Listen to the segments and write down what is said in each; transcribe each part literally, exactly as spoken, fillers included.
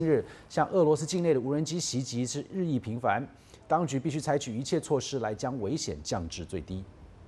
近日向俄罗斯境内的无人机袭击是日益频繁，当局必须采取一切措施来将危险降至最低。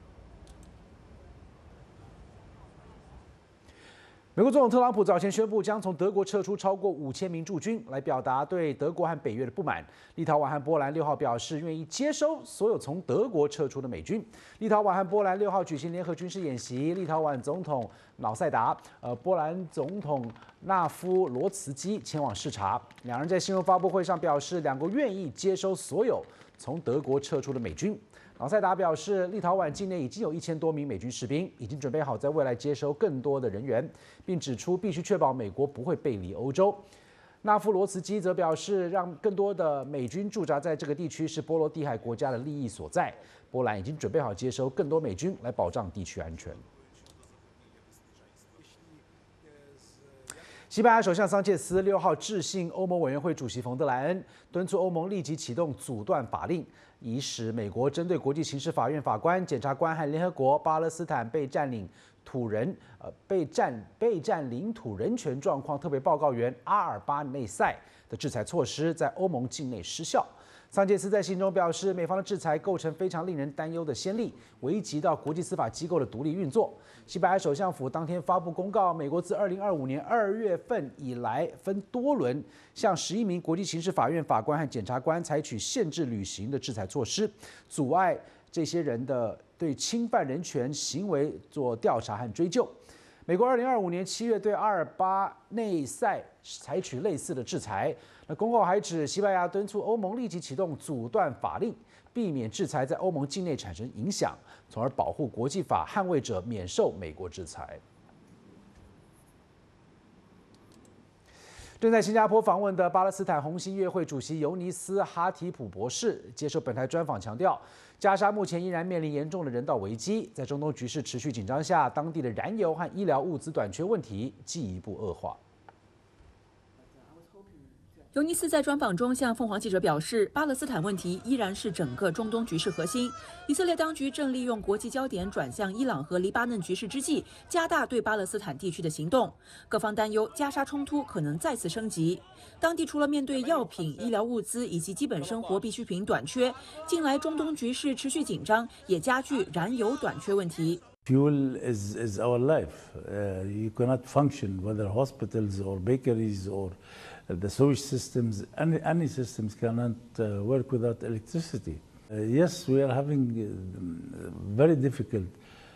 美国总统特朗普早前宣布将从德国撤出超过五千名驻军，来表达对德国和北约的不满。立陶宛和波兰六号表示愿意接收所有从德国撤出的美军。立陶宛和波兰六号举行联合军事演习，立陶宛总统瑙塞达、呃波兰总统纳夫罗茨基前往视察。两人在新闻发布会上表示，两国愿意接收所有从德国撤出的美军。瑙塞达表示，立陶宛境内已经有一千多名美军士兵，已经准备好在未来接收更多的人员，并指出必须确保美国不会背离欧洲。纳夫罗茨基则表示，让更多的美军驻扎在这个地区是波罗的海国家的利益所在。波兰已经准备好接收更多美军来保障地区安全。西班牙首相桑切斯六号致信欧盟委员会主席冯德莱恩，敦促欧盟立即启动阻断法令，以使美国针对国际刑事法院法官、检察官和联合国巴勒斯坦被占领土人呃被占被占领土人权状况特别报告员阿尔巴内塞的制裁措施在欧盟境内失效。桑切斯在信中表示，美方的制裁构成非常令人担忧的先例，危及到国际司法机构的独立运作。西班牙首相府当天发布公告，美国自二零二五年二月份以来，分多轮向十一名国际刑事法院法官和检察官采取限制履行的制裁措施，阻碍这些人的对侵犯人权行为做调查和追究。美国二零二五年七月对阿尔巴内塞采取类似的制裁。那公告还指，西班牙敦促欧盟立即启动阻断法令，避免制裁在欧盟境内产生影响，从而保护国际法捍卫者免受美国制裁。正在新加坡访问的巴勒斯坦红新月会主席尤尼斯·哈提普博士接受本台专访强调，加沙目前依然面临严重的人道危机，在中东局势持续紧张下，当地的燃油和医疗物资短缺问题进一步恶化。 尤尼斯在专访中向凤凰记者表示，巴勒斯坦问题依然是整个中东局势核心。以色列当局正利用国际焦点转向伊朗和黎巴嫩局势之际，加大对巴勒斯坦地区的行动。各方担忧加沙冲突可能再次升级。当地除了面对药品、医疗物资以及基本生活必需品短缺，近来中东局势持续紧张，也加剧燃油短缺问题。 Fuel is, is our life. Uh, you cannot function, whether hospitals or bakeries or the sewage systems, any, any systems cannot uh, work without electricity. Uh, yes, we are having uh, very difficult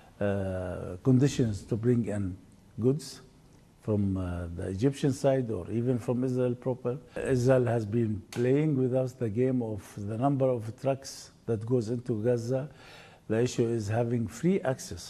uh, conditions to bring in goods from uh, the Egyptian side or even from Israel proper. Israel has been playing with us the game of the number of trucks that goes into Gaza. The issue is having free access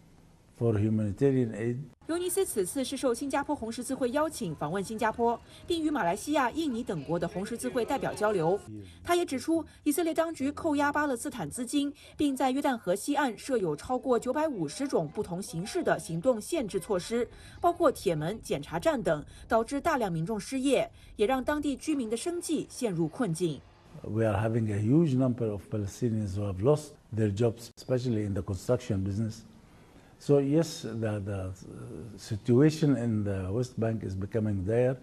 for humanitarian aid. 尤尼斯此次是受新加坡红十字会邀请访问新加坡，并与马来西亚、印尼等国的红十字会代表交流。他也指出，以色列当局扣押巴勒斯坦资金，并在约旦河西岸设有超过九百五十种不同形式的行动限制措施，包括铁门、检查站等，导致大量民众失业，也让当地居民的生计陷入困境。 We are having a huge number of Palestinians who have lost their jobs, especially in the construction business. So yes, the, the situation in the West Bank is becoming dire.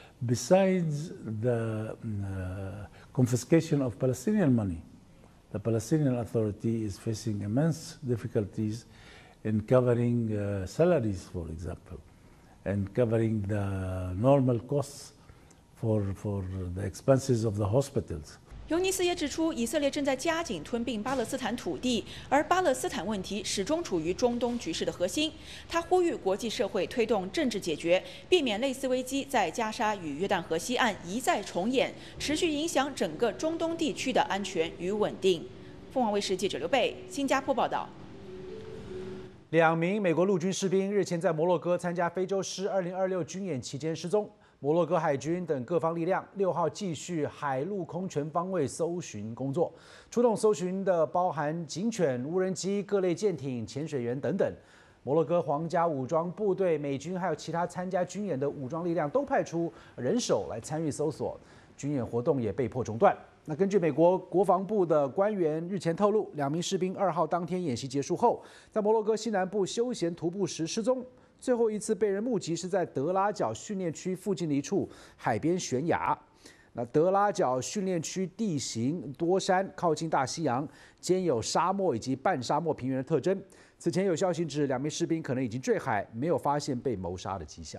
Besides the uh, confiscation of Palestinian money, the Palestinian Authority is facing immense difficulties in covering uh, salaries, for example, and covering the normal costs for, for the expenses of the hospitals. 尤尼斯也指出，以色列正在加紧吞并巴勒斯坦土地，而巴勒斯坦问题始终处于中东局势的核心。他呼吁国际社会推动政治解决，避免类似危机在加沙与约旦河西岸一再重演，持续影响整个中东地区的安全与稳定。凤凰卫视记者刘贝，新加坡报道。 两名美国陆军士兵日前在摩洛哥参加非洲狮二零二六军演期间失踪。摩洛哥海军等各方力量六号继续海陆空全方位搜寻工作，出动搜寻的包含警犬、无人机、各类舰艇、潜水员等等。摩洛哥皇家武装部队、美军还有其他参加军演的武装力量都派出人手来参与搜索，军演活动也被迫中断。那根据美国国防部的官员日前透露，两名士兵二号当天演习结束后，在摩洛哥西南部休闲徒步时失踪。 最后一次被人目击是在德拉角训练区附近的一处海边悬崖。那德拉角训练区地形多山，靠近大西洋，兼有沙漠以及半沙漠平原的特征。此前有消息指，两名士兵可能已经坠海，没有发现被谋杀的迹象。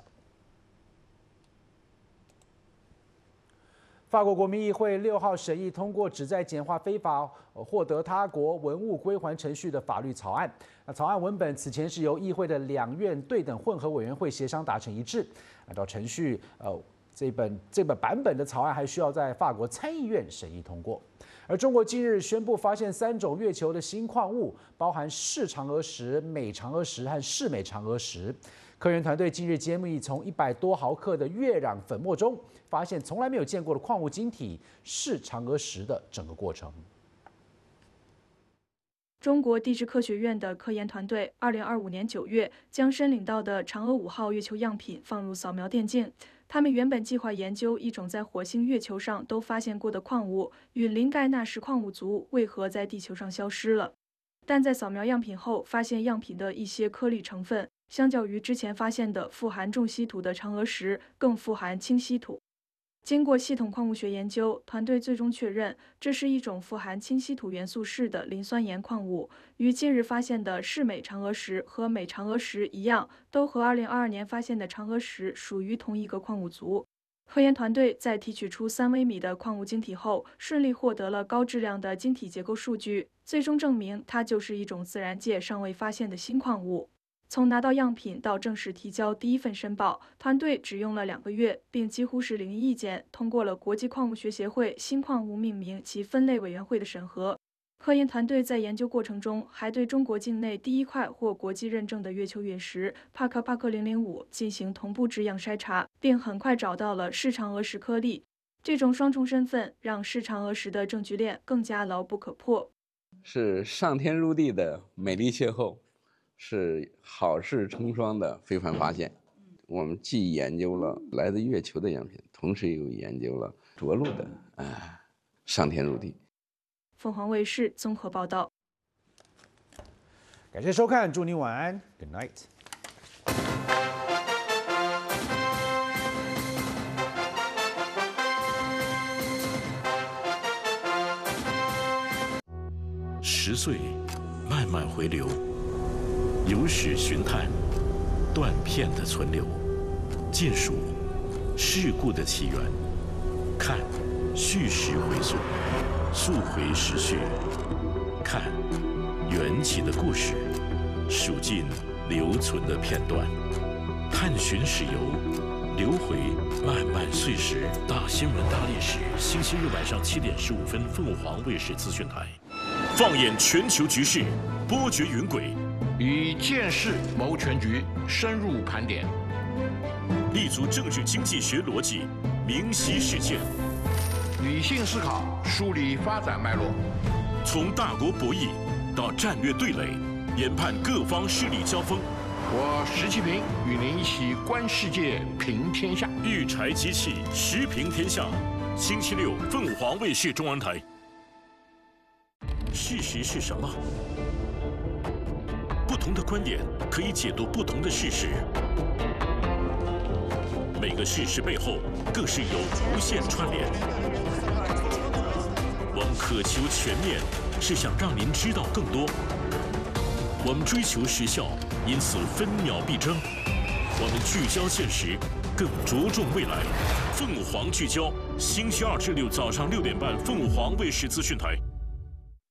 法国国民议会六号审议通过旨在简化非法获得他国文物归还程序的法律草案。那草案文本此前是由议会的两院对等混合委员会协商达成一致。按照程序，呃，这本这本版本的草案还需要在法国参议院审议通过。而中国近日宣布发现三种月球的新矿物，包含视嫦娥石、美嫦娥石和视美嫦娥石。科研团队近日揭秘，从一百多毫克的月壤粉末中，发现从来没有见过的矿物晶体视嫦娥石的整个过程。 中国地质科学院的科研团队，二零二五年九月将申领到的嫦娥五号月球样品放入扫描电镜。他们原本计划研究一种在火星、月球上都发现过的矿物陨磷钙钠石矿物族为何在地球上消失了。但在扫描样品后，发现样品的一些颗粒成分，相较于之前发现的富含重稀土的嫦娥石，更富含轻稀土。经过系统矿物学研究，团队最终确认，这是一种富含轻稀土元素铯的磷酸盐矿物，与近日发现的视美嫦娥石和美嫦娥石一样，都和二零二二年发现的嫦娥石属于同一个矿物族。科研团队在提取出三微米的矿物晶体后，顺利获得了高质量的晶体结构数据，最终证明它就是一种自然界尚未发现的新矿物。从拿到样品到正式提交第一份申报，团队只用了两个月，并几乎是零意见通过了国际矿物学协会新矿物命名及分类委员会的审核。科研团队在研究过程中，还对中国境内第一块获国际认证的月球陨石帕克帕克零零五进行同步质样筛查，并很快找到了视嫦娥石颗粒。这种双重身份让视嫦娥石的证据链更加牢不可破。 是上天入地的美丽邂逅，是好事成双的非凡发现。我们既研究了来自月球的样品，同时又研究了着陆的啊上天入地。 凤凰卫视综合报道。 感谢收看，祝您晚安 ，Good night。 十岁，慢慢回流，有史寻探，断片的存留，尽数事故的起源，看叙事回溯。溯回时序，看缘起的故事，数尽留存的片段，探寻史游，流回漫漫岁时。大新闻大历史，星期日晚上七点十五分，凤凰卫视资讯台。放眼全球局势，波谲云诡， 以见识谋全局，深入盘点， 立足政治经济学逻辑，明晰事件。 理性思考，梳理发展脉络， 从大国博弈到战略对垒，研判各方势力交锋。 我石其平与您一起观世界，评天下。 育才机器，时评天下。星期六，凤凰卫视中文台。事实是什么？不同的观点可以解读不同的事实。每个事实背后，更是有无限串联。我们渴求全面，是想让您知道更多。我们追求时效，因此分秒必争。我们聚焦现实，更着重未来。凤凰聚焦，星期二至六早上六点半，凤凰卫视资讯台。